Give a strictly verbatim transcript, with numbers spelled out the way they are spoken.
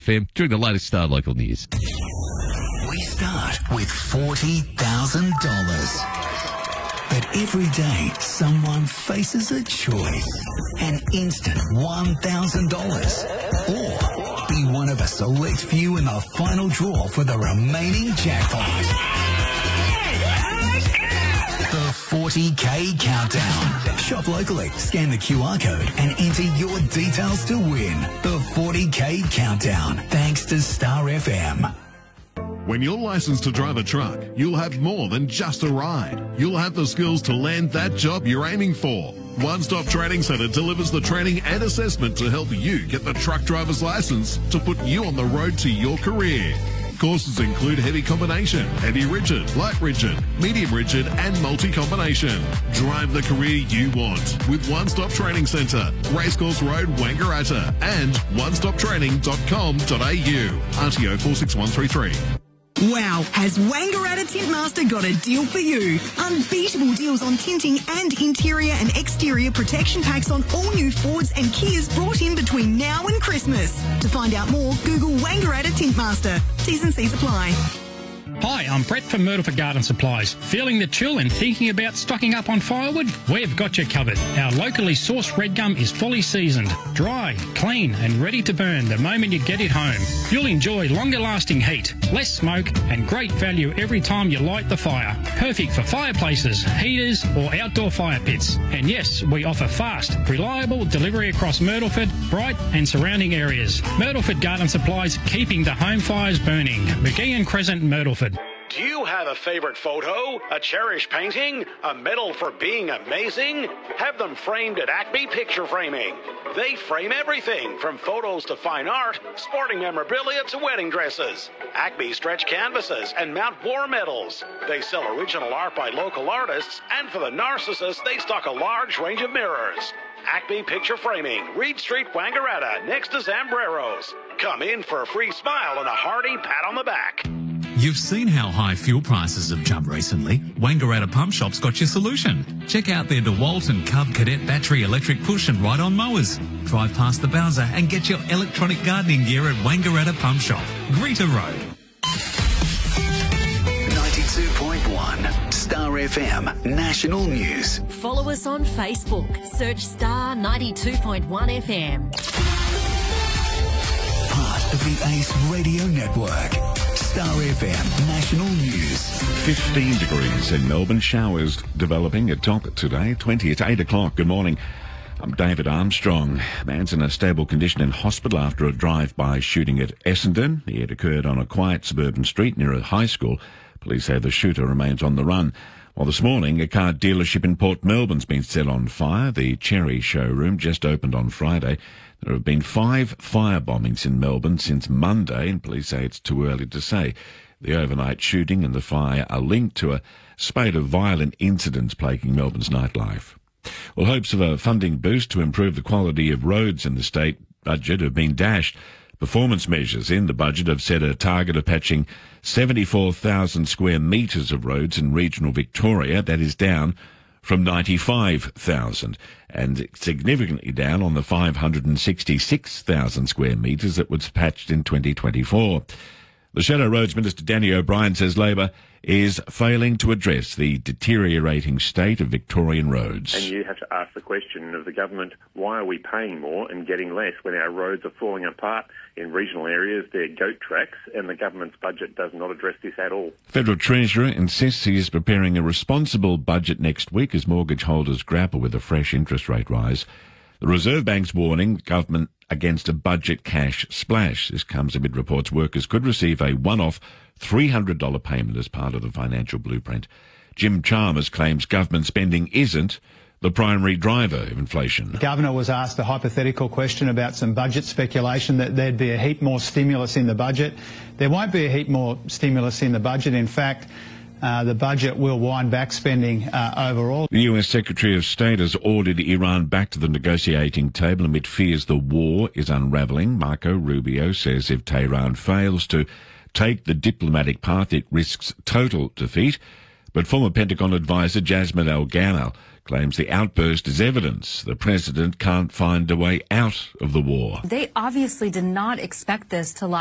Fam, during the latest Star Local News. We start with forty thousand dollars. But every day, someone faces a choice. An instant one thousand dollars. Or be one of a select few in the final draw for the remaining jackpot. The forty K Countdown. Shop locally, scan the Q R code and enter your details to win. The forty K Countdown. Thanks to Star F M. When you're licensed to drive a truck, you'll have more than just a ride. You'll have the skills to land that job you're aiming for. One Stop Training Centre delivers the training and assessment to help you get the truck driver's license to put you on the road to your career. Courses include heavy combination, heavy rigid, light rigid, medium rigid and multi-combination. Drive the career you want with One Stop Training Centre, Racecourse Road, Wangaratta and one stop training dot com dot a u. R T O four six one three three. Wow, has Wangaratta Tintmaster got a deal for you? Unbeatable deals on tinting and interior and exterior protection packs on all new Fords and Kias brought in between now and Christmas. To find out more, Google Wangaratta Tintmaster. T's and C's apply. Hi, I'm Brett from Myrtleford Garden Supplies. Feeling the chill and thinking about stocking up on firewood? We've got you covered. Our locally sourced red gum is fully seasoned, dry, clean and ready to burn the moment you get it home. You'll enjoy longer lasting heat, less smoke and great value every time you light the fire. Perfect for fireplaces, heaters or outdoor fire pits. And yes, we offer fast, reliable delivery across Myrtleford, Bright and surrounding areas. Myrtleford Garden Supplies, keeping the home fires burning. McGeehan Crescent, Myrtleford. Do you have a favorite photo, a cherished painting, a medal for being amazing? Have them framed at Acme Picture Framing. They frame everything from photos to fine art, sporting memorabilia to wedding dresses. Acme stretch canvases and mount war medals. They sell original art by local artists, and for the narcissists, they stock a large range of mirrors. Acme Picture Framing, Reed Street, Wangaratta, next to Zambreros. Come in for a free smile and a hearty pat on the back. You've seen how high fuel prices have jumped recently. Wangaratta Pump Shop's got your solution. Check out their DeWalt and Cub Cadet battery electric push and ride-on mowers. Drive past the Bowser and get your electronic gardening gear at Wangaratta Pump Shop, Greta Road. ninety-two point one Star F M National News. Follow us on Facebook. Search Star ninety-two point one F M. Part of the Ace Radio Network. Star F M National News. fifteen degrees in Melbourne. Showers developing at top today. twenty at eight o'clock. Good morning. I'm David Armstrong. Man's in a stable condition in hospital after a drive-by shooting at Essendon. It occurred on a quiet suburban street near a high school. Police say the shooter remains on the run. Well, this morning, a car dealership in Port Melbourne's been set on fire. The Cherry showroom just opened on Friday. There have been five fire bombings in Melbourne since Monday, and police say it's too early to say. The overnight shooting and the fire are linked to a spate of violent incidents plaguing Melbourne's nightlife. Well, hopes of a funding boost to improve the quality of roads in the state budget have been dashed. Performance measures in the budget have set a target of patching seventy-four thousand square metres of roads in regional Victoria. That is down from ninety-five thousand, and significantly down on the five hundred sixty-six thousand square metres that was patched in twenty twenty-four. The Shadow Roads Minister Danny O'Brien says Labor is failing to address the deteriorating state of Victorian roads. And you have to ask the question of the government, why are we paying more and getting less when our roads are falling apart in regional areas? They're goat tracks, and the government's budget does not address this at all. Federal Treasurer insists he is preparing a responsible budget next week as mortgage holders grapple with a fresh interest rate rise. The Reserve Bank's warning government against a budget cash splash. This comes amid reports workers could receive a one-off three hundred dollars payment as part of the financial blueprint. Jim Chalmers claims government spending isn't the primary driver of inflation. The Governor was asked a hypothetical question about some budget speculation that there'd be a heap more stimulus in the budget. There won't be a heap more stimulus in the budget. In fact, Uh, the budget will wind back spending uh, overall. The U S Secretary of State has ordered Iran back to the negotiating table amid fears the war is unravelling. Marco Rubio says if Tehran fails to take the diplomatic path, it risks total defeat. But former Pentagon advisor Jasmine Al-Ghanar claims the outburst is evidence the president can't find a way out of the war. They obviously did not expect this to last.